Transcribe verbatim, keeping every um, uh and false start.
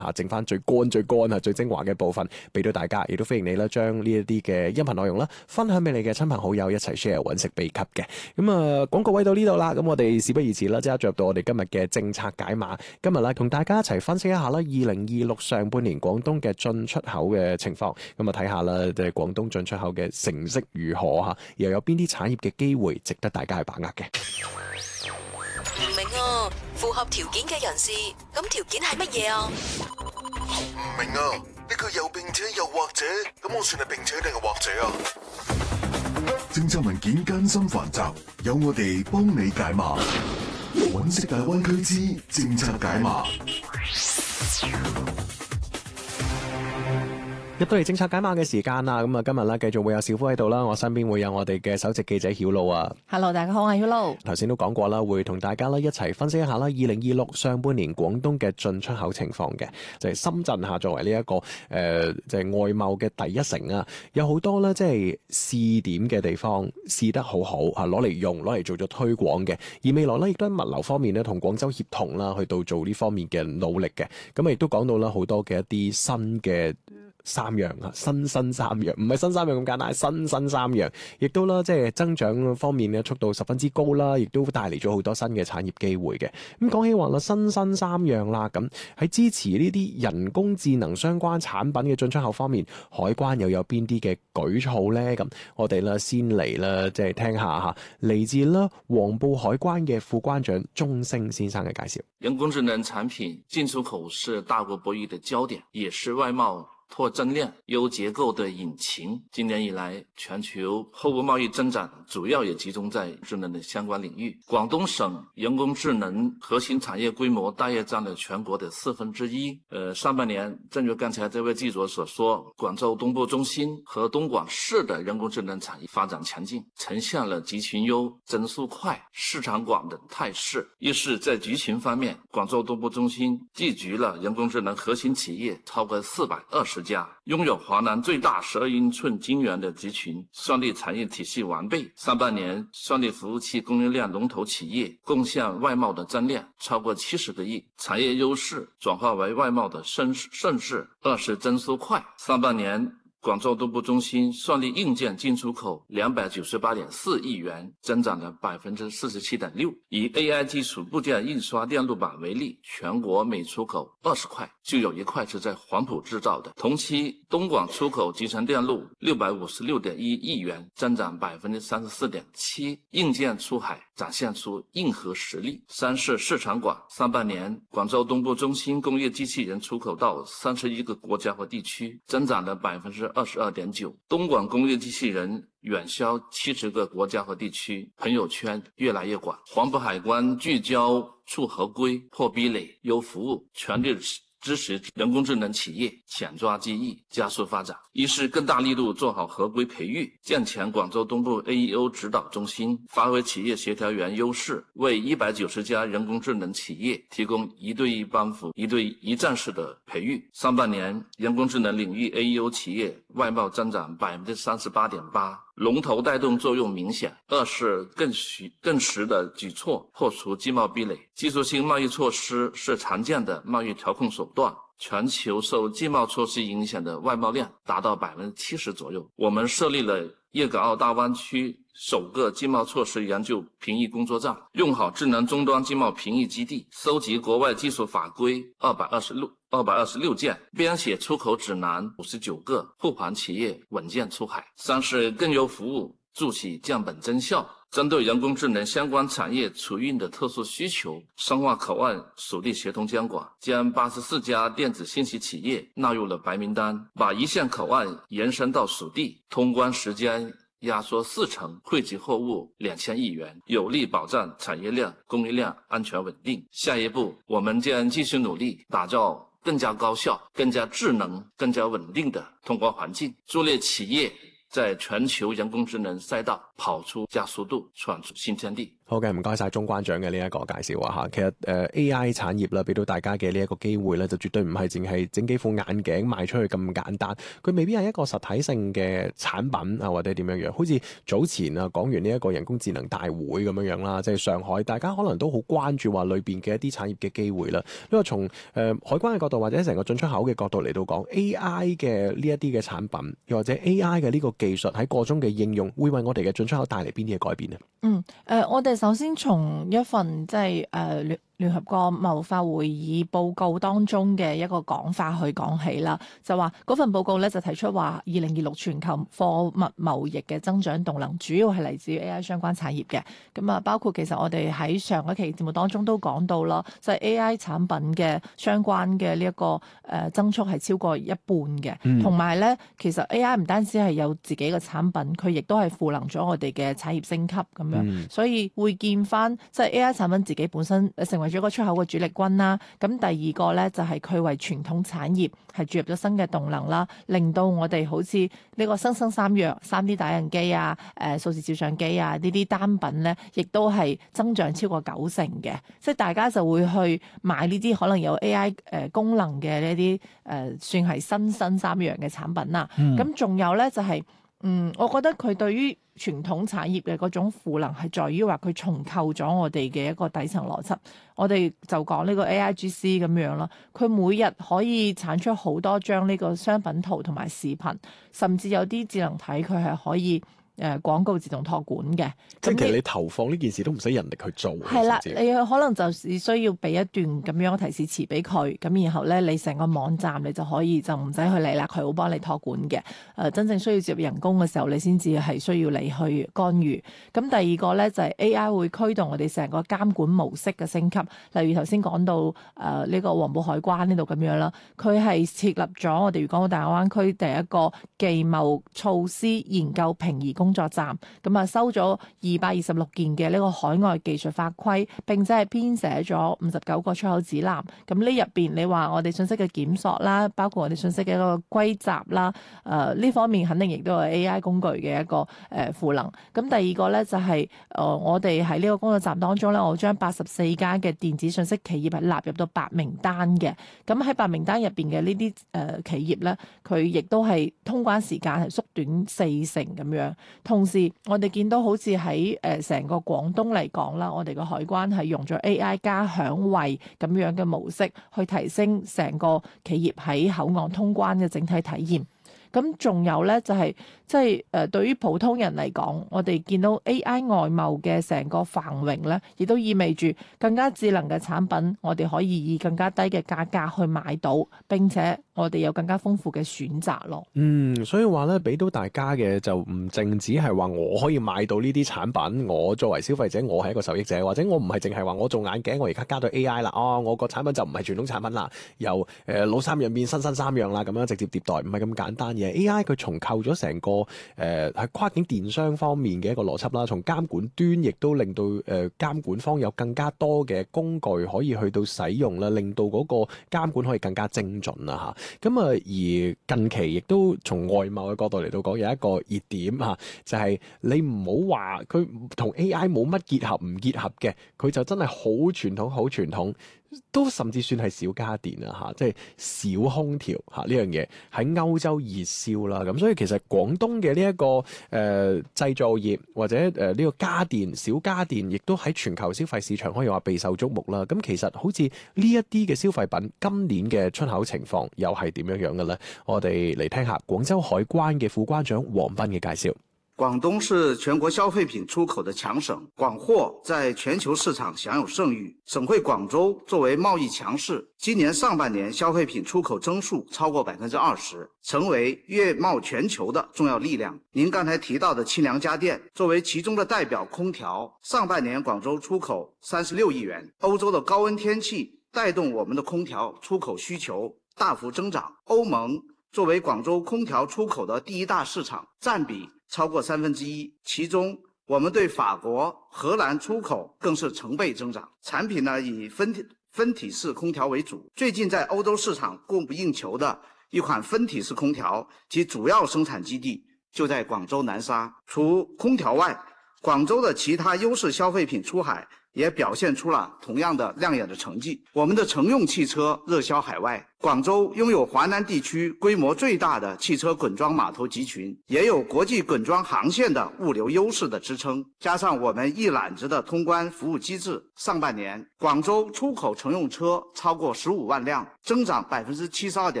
啊，剩翻最乾最乾啊最精華嘅部分俾到大家，亦都歡迎你啦，將呢一啲嘅音頻內容啦分享俾你嘅親朋好友一齊 share 揾食秘笈嘅。咁啊廣告位到呢度啦，咁我哋事不宜遲啦，即刻進入到我哋今日嘅政策解碼。今日咧同大家一齊分析一下啦，二零二六上半年廣東嘅進出口嘅情況，咁啊睇下啦，即係廣東進出口嘅成績如何吓，又有邊啲產業嘅機會值得大家去把握嘅。 唔明啊，符合條件嘅人士，咁條件係乜嘢啊？ 唔明啊，呢句又並且又或者，咁我算係並且定係或者啊？政策文件艱辛繁雜，有我哋幫你解碼。揾食大灣區之政策解碼。 入到嚟政策解碼嘅時間啦，咁啊今日咧繼續會有小夫喺度啦，我身邊會有我哋嘅首席記者曉露啊。 Hello， 大家好，我係曉露。頭先都講過啦，會同大家咧一齊分析一下啦，二零二六上半年廣東嘅進出口情況嘅，就係、是、深圳下作為呢、這、一個誒，就、呃、係、就是、外貿嘅第一城啊，有好多咧即係試點嘅地方，試得好好吓，攞嚟用，攞嚟做咗推廣嘅。而未來咧亦都喺物流方面咧同廣州協同啦，去到做呢方面嘅努力嘅。咁啊亦都講到啦好多嘅一啲新嘅。三樣啊，新新三樣，唔係新三樣咁簡單，新新三樣，亦都啦，即係增長方面嘅速度十分之高啦，亦都帶嚟咗好多新嘅產業機會嘅。咁講起話啦，新新三樣啦，咁喺支持呢啲人工智能相關產品嘅進出口方面，海關又有邊啲嘅舉措呢？咁我哋啦先嚟啦，即係聽下吓，嚟自啦黃埔海關嘅副關長鐘聲先生嘅介紹。 人工智能產品進出口是大國博弈的焦點，也是外貿拓增鏈優結構的引擎。今年以來，全球貨物貿易增長主要也集中在智能的相關領域。廣東省人工智能核心產業規模大約佔了全國的四分之一。呃，上半年，正如剛才這位記者所說，廣州東部中心和東莞市的人工智能產業發展強勁，呈現了集群優、增速快、市場廣的態勢。一是在集群方面，廣州東部中心聚集了人工智能核心企業超過四百二十家，擁有華南最大十二英寸晶圓的集群，算力產業體系完備。上半年，算力服務器供應鏈龍頭企業貢獻外貿的增量超過七十個億，產業優勢轉化為外貿的盛盛勢。二是增速快，上半年廣州東部中心算力硬件進出口兩百九十八點四億元，增長了百分之四十七點六。以 A I 技術部件印刷電路板為例，全國每出口二十塊就有一塊是在黃埔製造的。同期，東莞出口集成電路六百五十六點一億元，增長百分之三十四點七。硬件出海展現出硬核實力。三是市場廣，上半年廣州東部中心工業機器人出口到三十一個國家和地區，增長了百分之二十二點九。東莞工業機器人遠銷七十個國家和地區，朋友圈越來越廣。黃埔海關聚焦促合規、破壁壘、優服務，全力支持人工智能企業搶抓機遇，加速發展。一是更大力度做好合規培育，健全廣州東部 A E O 指導中心，發揮企業協調員優勢，為一百九十家人工智能企業提供一對一幫扶、一對一站式的培育。上半年，人工智能領域 A E O 企業外貿增長百分之三十八點八。龍頭帶動作用明顯。二是更實更實的舉措破除經貿壁壘。技術性貿易措施是常見的貿易調控手段。全球受經貿措施影響的外貿量達到百分之七十左右。我們設立了粵港澳大灣區首個經貿措施研究評議工作站，用好智能終端經貿評議基地，搜集國外技術法規二百二十六二百二十六件，編寫出口指南五十九個，護盤企業穩健出海。三是更優服務，助企降本增效。針對人工智能相關產業儲運的特殊需求，深化口岸屬地協同監管，將八十四家電子信息企業納入了白名單，把一線口岸延伸到屬地，通關時間壓縮四成，惠及貨物兩千億元，有力保障產業鏈、供應鏈安全穩定。下一步，我們將繼續努力打造更加高效、更加智能、更加穩定的通關環境，助力企業在全球人工智能賽道跑出加速度，闖出新天地。 好嘅，唔該晒鍾關長嘅呢一個介紹啊嚇。其實誒、呃、A I 產業啦，俾到大家嘅呢一個機會咧，就絕對唔係淨係整幾副眼鏡賣出去咁簡單。佢未必係一個實體性嘅產品啊，或者點樣樣。好似早前啊講完呢一個人工智能大會咁樣樣啦，即係上海，大家可能都好關注話裏邊嘅一啲產業嘅機會啦。因為從誒、呃、海關嘅角度或者成個進出口嘅角度嚟到講 A I 嘅呢一啲嘅產品，又或者 A I 嘅呢個技術喺個中嘅應用，會為我哋嘅進出口帶嚟邊啲嘅改變呢？ 嗯，誒、呃，我哋首先從一份即係誒聯聯合國貿發會議報告當中嘅一個講法去講起啦，就話嗰份報告咧就提出話，二零二六全球貨物貿易嘅增長動能主要係嚟自於 A I 相關產業嘅。咁啊，包括其實我哋喺上一期節目當中都講到啦，就係、是、A I 產品嘅相關嘅呢一個誒增速係超過一半嘅，同埋咧其實 A I 唔單止係有自己嘅產品，佢亦都係賦能咗我哋嘅產業升級咁樣，嗯、所以會見翻即係 A I 產品自己本身成為咗個出口嘅主力軍啦。咁第二個咧就係、是、佢為傳統產業係注入咗新嘅動能啦，令到我哋好似呢個生生三樣 三 D 打印機啊、誒、呃、數字照相機啊呢啲單品咧，亦都係增長超過九成嘅。即係大家就會去買呢啲可能有 A I 誒、呃、功能嘅呢啲誒算係新新三樣嘅產品啦。咁仲、嗯、有咧就係、是。嗯，我覺得佢對於傳統產業嘅嗰種賦能係在於話佢重構咗我哋嘅一個底層邏輯。我哋就講呢個 A I G C 咁樣啦，佢每日可以產出好多張呢個商品圖同埋視頻，甚至有啲智能體佢係可以誒、呃、廣告自動託管嘅。 即係其實你投放呢件事都唔使人力去做。係啦， 你可能就係需要俾一段咁樣嘅提示詞俾佢，咁然後咧你成個網站你就可以就唔使去理啦，佢會幫你託管嘅。誒、呃，真正需要接入人工嘅時候，你先至係需要你去干預。咁第二個咧就係、是、A I 會驅動我哋成個監管模式嘅升級。例如頭先講到誒呢、呃這個黃埔海關呢度咁樣啦，佢係設立咗我哋粵港澳大灣區第一個技貿措施研究評議工作站，咁啊收咗二百二十六件嘅呢個海外技術法規，並且係編寫咗五十九個出口指南。咁呢入邊你話我哋信息嘅檢索啦，包括我哋信息嘅一個歸集啦，誒、呃、呢方面肯定亦都係 A I 工具嘅一個誒賦能。咁第二個咧就係、是、誒、呃、我哋喺呢個工作站當中咧，我將八十四間嘅電子信息企業係納入到白名單嘅。咁喺白名單入邊嘅呢啲誒企業咧，佢亦都係通關時間係縮短四成咁樣。同時我哋見到好似喺誒成個廣東嚟講啦，我哋個海關係用咗 A I 加響衛咁樣嘅模式去提升成個企業喺口岸通關嘅整體體驗。咁仲有咧就係即係誒對於普通人嚟講，我哋見到 A I 外貿嘅成個繁榮咧，亦都意味住更加智能嘅產品，我哋可以以更加低嘅價格去買到，並且我哋有更加豐富嘅選擇咯。 嗯，所以話咧，俾到大家嘅就唔淨止係話我可以買到呢啲產品，我作為消費者，我係一個受益者，或者我唔係淨係話我做眼鏡，我而家加到 A I 啦，哦，我個產品就唔係傳統產品啦，由誒、呃、老三樣變新新三樣啦，咁樣直接迭代，唔係咁簡單。A I 佢重構咗成個誒喺、呃、跨境電商方面嘅一個邏輯啦，從監管端亦都令到誒、呃、監管方有更加多嘅工具可以去到使用啦，令到嗰個監管可以更加精準啦嚇。咁啊，而近期亦都從外貿嘅角度嚟到講，有一個熱點嚇，就係、是、你唔好話佢同 A I 冇乜結合唔結合嘅，佢就真係好傳統好傳統。都甚至算係小家電啊嚇，即係小空調嚇呢樣嘢喺歐洲熱銷啦，咁所以其實廣東嘅呢一個誒、呃、製造業或者誒呢、呃這個家電小家電，亦都喺全球消費市場可以話備受矚目啦。咁其實好似呢一啲嘅消費品，今年嘅出口情況又係點樣樣嘅咧？我哋嚟聽下廣州海關嘅副關長黃斌嘅介紹。 廣東是全國消費品出口的強省，廣貨在全球市場享有盛譽。省會廣州作為貿易強市，今年上半年消費品出口增速超過百分之二十，成為粵貿全球的重要力量。您剛才提到的清涼家電，作為其中的代表空調，上半年廣州出口三十六億元。歐洲的高溫天氣帶動我們的空調出口需求大幅增長。歐盟作為廣州空調出口的第一大市場，佔比超過三分之一，其中我們對法國、荷蘭出口更是成倍增長。產品呢以分體分體式空調為主，最近在歐洲市場供不應求的一款分體式空調，其主要生產基地就在廣州南沙。除空調外， 广州的其他优势消费品出海也表现出了同样的亮眼的成绩。我们的乘用汽车热销海外，广州拥有华南地区规模最大的汽车滚装码头集群，也有国际滚装航线的物流优势的支撑，加上我们一揽子的通关服务机制，上半年广州出口乘用车超过十五万辆，增长百分之七十二点。